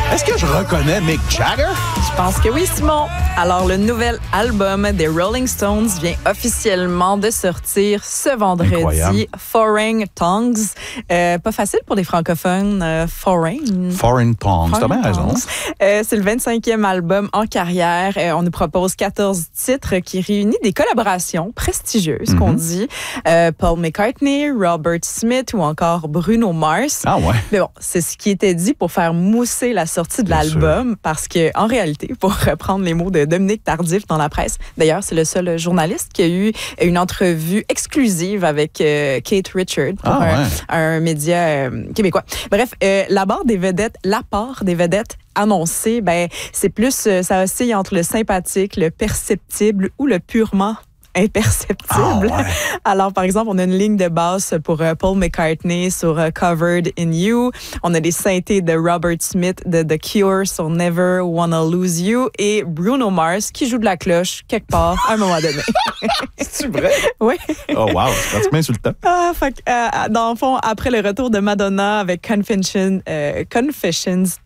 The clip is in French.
Est-ce que je reconnais Mick Jagger? Je pense que oui, Simon. Alors, le nouvel album des Rolling Stones vient officiellement de sortir ce vendredi. Incroyable. Foreign Tongues. Pas facile pour les francophones. Foreign Tongues, t'as bien raison. C'est le 25e album en carrière. On nous propose 14 titres qui réunissent des collaborations prestigieuses, qu'on dit. Paul McCartney, Robert Smith ou encore Bruno Mars. Ah ouais. Mais bon, c'est ce qui était dit pour faire mousser la sortie de l'album, parce que en réalité, pour reprendre les mots de Dominique Tardif dans la presse, d'ailleurs, c'est le seul journaliste qui a eu une entrevue exclusive avec Kate Richard pour un média québécois. Bref, la part des vedettes annoncées, ben c'est plus, ça oscille entre le sympathique, le perceptible ou le purement imperceptible. Ah ouais. Alors, par exemple, on a une ligne de basse pour Paul McCartney sur Covered in You. On a des synthés de Robert Smith de The Cure sur Never Wanna Lose You et Bruno Mars qui joue de la cloche quelque part à un moment donné. C'est vrai? Oui. Oh wow, c'est pratiquement insultant. Dans le fond, après le retour de Madonna avec Confessions